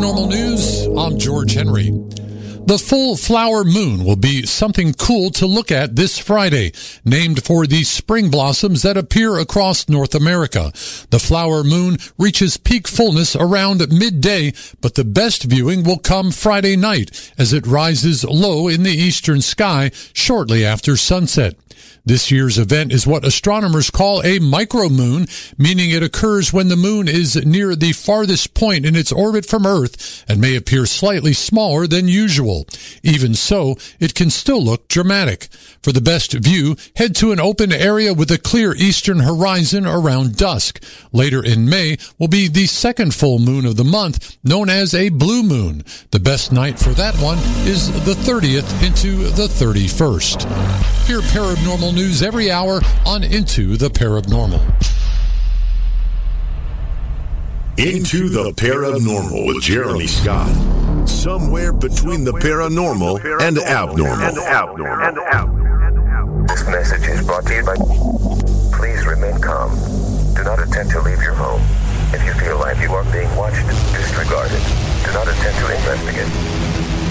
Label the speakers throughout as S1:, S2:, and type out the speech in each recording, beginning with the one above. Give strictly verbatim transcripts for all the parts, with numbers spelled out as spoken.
S1: Paranormal News, I'm George Henry. The full flower moon will be something cool to look at this Friday, named for the spring blossoms that appear across North America. The flower moon reaches peak fullness around midday, but the best viewing will come Friday night as it rises low in the eastern sky shortly after sunset. This year's event is what astronomers call a micromoon, meaning it occurs when the moon is near the farthest point in its orbit from Earth and may appear slightly smaller than usual. Even so, it can still look dramatic. For the best view, head to an open area with a clear eastern horizon around dusk. Later in May will be the second full moon of the month, known as a blue moon. The best night for that one is the thirtieth into the thirty-first. Hear paranormal news every hour on Into the Paranormal.
S2: Into the Paranormal with Jeremy Scott. Somewhere between the paranormal and abnormal.
S3: This message is brought to you by... Please remain calm. Do not attempt to leave your home. If you feel like you are being watched, disregard it. Do not attempt to investigate.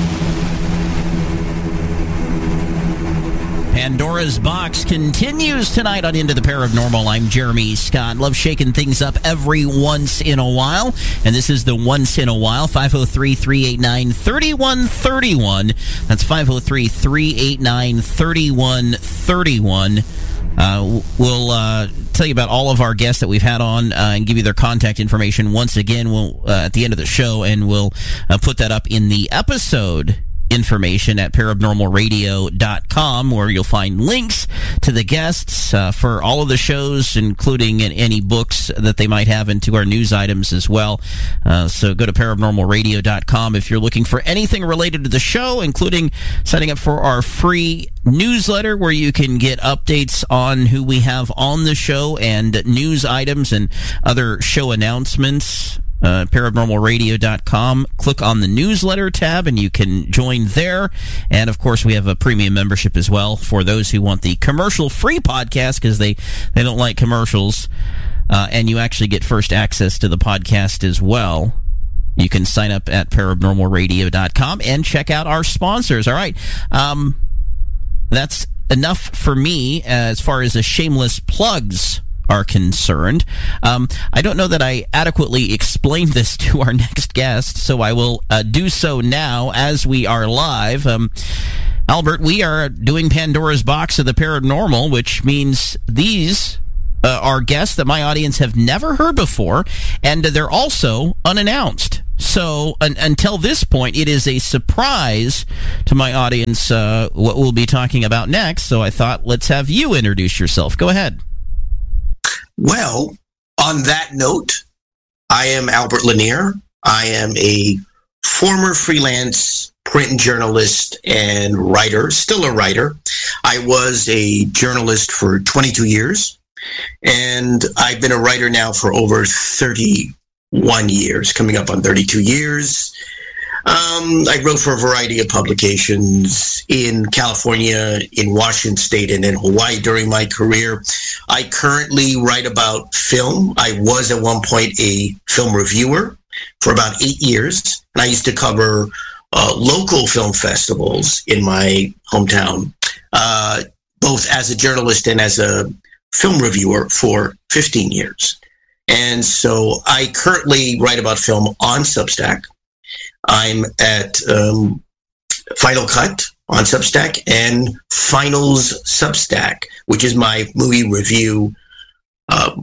S4: Pandora's Box continues tonight on Into the Paranormal. I'm Jeremy Scott. Love shaking things up every once in a while. And this is the once in a while. five oh three, three eight nine, three one three one. That's five oh three, three eight nine, three one three one. Uh, we'll uh, tell you about all of our guests that we've had on uh, and give you their contact information once again we'll, uh, at the end of the show. And we'll uh, put that up in the episode information at paranormal radio dot com, where you'll find links to the guests uh, for all of the shows, including any books that they might have, and to our news items as well. Uh, so go to paranormal radio dot com if you're looking for anything related to the show, including signing up for our free newsletter where you can get updates on who we have on the show and news items and other show announcements. Uh, paranormal radio dot com. Click on the newsletter tab and you can join there. And of course, we have a premium membership as well for those who want the commercial-free podcast because they, they don't like commercials. Uh, and you actually get first access to the podcast as well. You can sign up at paranormal radio dot com and check out our sponsors. All right. Um, that's enough for me as far as the shameless plugs are concerned. Um, I don't know that I adequately explained this to our next guest, so I will uh, do so now as we are live. Um, Albert, we are doing Pandora's Box of the Paranormal, which means these uh, are guests that my audience have never heard before, and they're also unannounced. So un- until this point, it is a surprise to my audience uh, what we'll be talking about next, so I thought let's have you introduce yourself. Go ahead.
S5: Well, on that note, I am Albert Lanier. I am a former freelance print journalist and writer, still a writer. I was a journalist for twenty-two years, and I've been a writer now for over thirty-one years, coming up on thirty-two years. Um, I wrote for a variety of publications in California, in Washington State, and in Hawaii during my career. I currently write about film. I was at one point a film reviewer for about eight years, and I used to cover uh, local film festivals in my hometown, uh, both as a journalist and as a film reviewer for fifteen years. And so I currently write about film on Substack. I'm at um, Final Cut on Substack and Finals Substack, which is my movie review uh,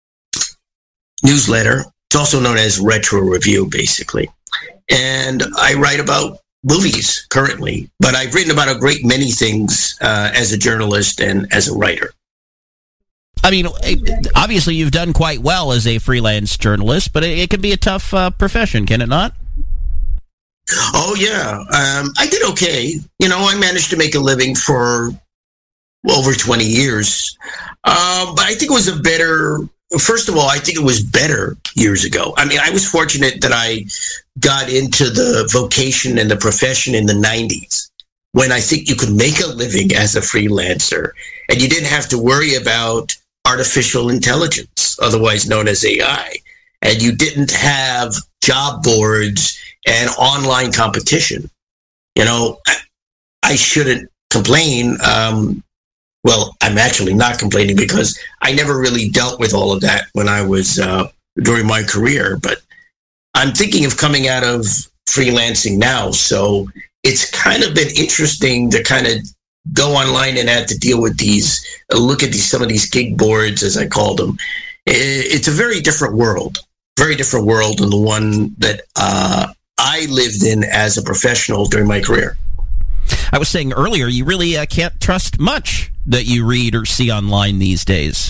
S5: newsletter. It's also known as Retro Review, basically. And I write about movies currently, but I've written about a great many things uh, as a journalist and as a writer.
S4: I mean, obviously you've done quite well as a freelance journalist, but it, it can be a tough uh, profession, can it not?
S5: Oh, yeah. Um, I did okay. You know, I managed to make a living for over twenty years. Uh, but I think it was a better, first of all, I think it was better years ago. I mean, I was fortunate that I got into the vocation and the profession in the nineties, when I think you could make a living as a freelancer and you didn't have to worry about artificial intelligence, otherwise known as A I. And you didn't have job boards and online competition. You know, I shouldn't complain. Um, well, I'm actually not complaining because I never really dealt with all of that when I was uh, during my career. But I'm thinking of coming out of freelancing now. So it's kind of been interesting to kind of go online and have to deal with these, look at these, some of these gig boards, as I call them. It's a very different world, very different world than the one that uh, I lived in as a professional during my career.
S4: I was saying earlier, you really uh, can't trust much that you read or see online these days.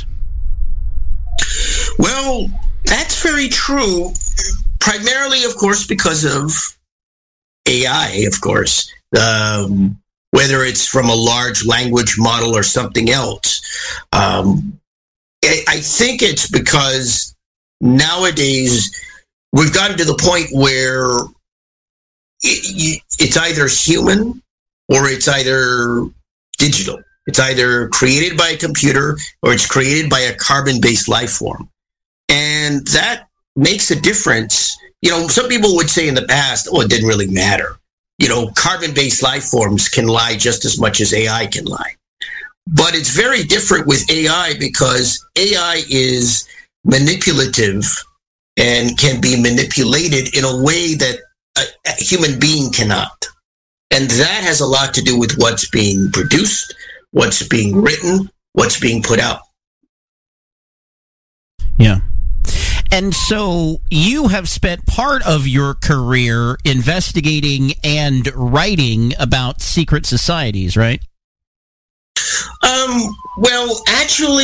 S5: Well, that's very true. Primarily, of course, because of A I, of course. Um, whether it's from a large language model or something else. Um, I, I think it's because nowadays we've gotten to the point where it, it's either human or it's either digital. It's either created by a computer or it's created by a carbon-based life form. And that makes a difference. You know, some people would say in the past, oh, it didn't really matter. You know, carbon-based life forms can lie just as much as A I can lie. But it's very different with A I because A I is manipulative and can be manipulated in a way that a, a human being cannot. And that has a lot to do with what's being produced, what's being written, what's being put out.
S4: Yeah. And so you have spent part of your career investigating and writing about secret societies, right?
S5: Um, well, actually,